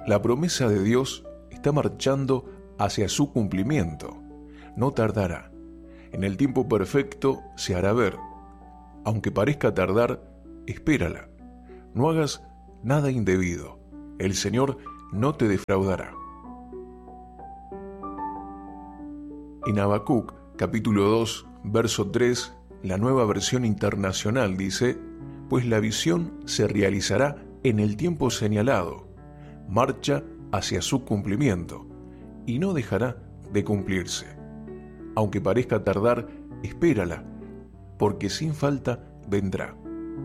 La promesa de Dios está marchando hacia su cumplimiento. No tardará. En el tiempo perfecto se hará ver. Aunque parezca tardar, espérala. No hagas nada indebido. El Señor no te defraudará. En Habacuc, capítulo 2, verso 3, la Nueva Versión Internacional dice: pues la visión se realizará en el tiempo señalado, marcha hacia su cumplimiento, y no dejará de cumplirse. Aunque parezca tardar, espérala, porque sin falta vendrá.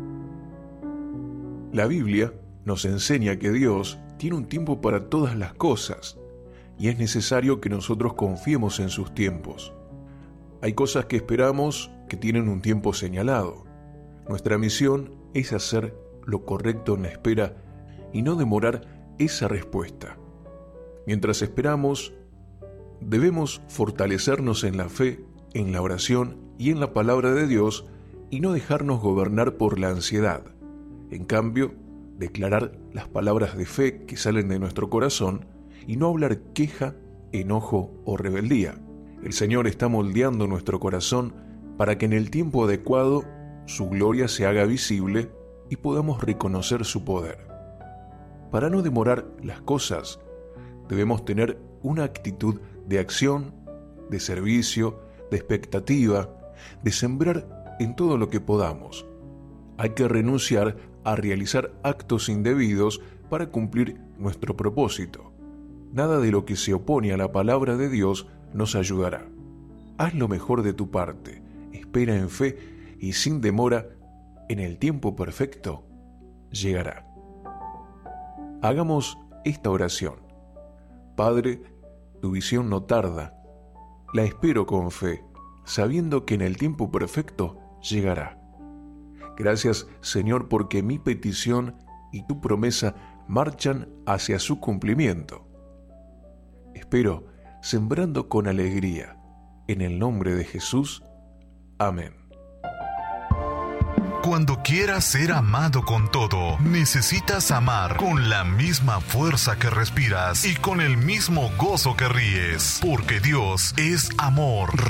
La Biblia nos enseña que Dios tiene un tiempo para todas las cosas, y es necesario que nosotros confiemos en sus tiempos. Hay cosas que esperamos que tienen un tiempo señalado. Nuestra misión es hacer lo correcto en la espera y no demorar esa respuesta. Mientras esperamos, debemos fortalecernos en la fe, en la oración y en la palabra de Dios y no dejarnos gobernar por la ansiedad. En cambio, declarar las palabras de fe que salen de nuestro corazón y no hablar queja, enojo o rebeldía. El Señor está moldeando nuestro corazón para que en el tiempo adecuado su gloria se haga visible y podamos reconocer su poder. Para no demorar las cosas, debemos tener una actitud de acción, de servicio, de expectativa, de sembrar en todo lo que podamos. Hay que renunciar a realizar actos indebidos para cumplir nuestro propósito. Nada de lo que se opone a la palabra de Dios nos ayudará. Haz lo mejor de tu parte, espera en fe y sin demora, en el tiempo perfecto, llegará. Hagamos esta oración. Padre, tu visión no tarda. La espero con fe, sabiendo que en el tiempo perfecto llegará. Gracias, Señor, porque mi petición y tu promesa marchan hacia su cumplimiento. Espero, sembrando con alegría. En el nombre de Jesús. Amén. Cuando quieras ser amado con todo, necesitas amar con la misma fuerza que respiras y con el mismo gozo que ríes, porque Dios es amor.